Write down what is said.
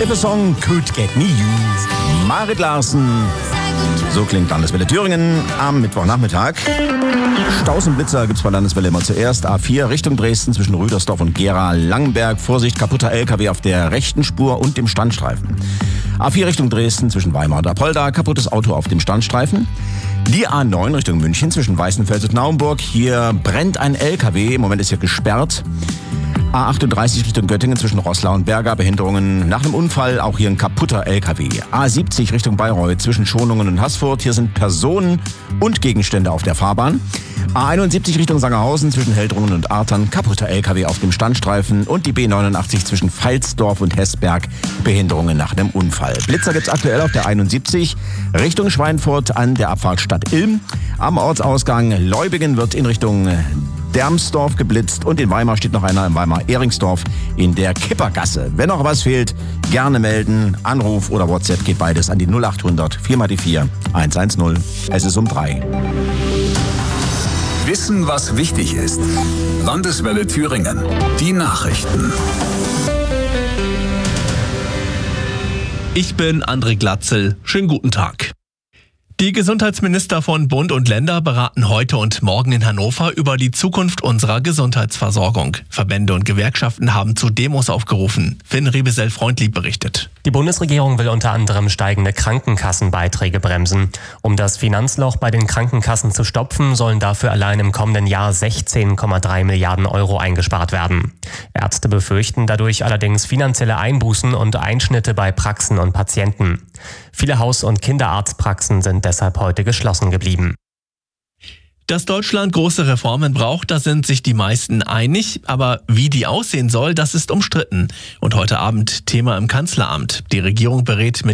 If a song could get me you. Marit Larsen. So klingt Landeswelle Thüringen am Mittwochnachmittag. Staus und Blitzer gibt's bei Landeswelle immer zuerst. A4 Richtung Dresden zwischen Rüdersdorf und Gera-Langenberg. Vorsicht, kaputter LKW auf der rechten Spur und dem Standstreifen. A4 Richtung Dresden zwischen Weimar und Apolda. Kaputtes Auto auf dem Standstreifen. Die A9 Richtung München zwischen Weißenfels und Naumburg. Hier brennt ein LKW. Im Moment ist hier gesperrt. A38 Richtung Göttingen zwischen Roßlau und Berga. Behinderungen nach einem Unfall. Auch hier ein kaputter LKW. A70 Richtung Bayreuth zwischen Schonungen und Haßfurt. Hier sind Personen und Gegenstände auf der Fahrbahn. A71 Richtung Sangerhausen zwischen Heldrungen und Artern. Kaputter LKW auf dem Standstreifen. Und die B89 zwischen Pfalzdorf und Hessberg. Behinderungen nach einem Unfall. Blitzer gibt's aktuell auf der 71 Richtung Schweinfurt an der Abfahrt Stadt Ilm. Am Ortsausgang Leubingen wird in Richtung Dermsdorf geblitzt und in Weimar steht noch einer, im Weimar-Ehringsdorf in der Kippergasse. Wenn noch was fehlt, gerne melden. Anruf oder WhatsApp geht beides an die 0800 4x4 110. Es ist um 3. Wissen, was wichtig ist. Landeswelle Thüringen. Die Nachrichten. Ich bin André Glatzel. Schönen guten Tag. Die Gesundheitsminister von Bund und Länder beraten heute und morgen in Hannover über die Zukunft unserer Gesundheitsversorgung. Verbände und Gewerkschaften haben zu Demos aufgerufen. Finn Rebesel-Freundlieb berichtet. Die Bundesregierung will unter anderem steigende Krankenkassenbeiträge bremsen. Um das Finanzloch bei den Krankenkassen zu stopfen, sollen dafür allein im kommenden Jahr 16,3 Milliarden Euro eingespart werden. Ärzte befürchten dadurch allerdings finanzielle Einbußen und Einschnitte bei Praxen und Patienten. Viele Haus- und Kinderarztpraxen sind deshalb heute geschlossen geblieben. Dass Deutschland große Reformen braucht, da sind sich die meisten einig. Aber wie die aussehen soll, das ist umstritten. Und heute Abend Thema im Kanzleramt. Die Regierung berät mit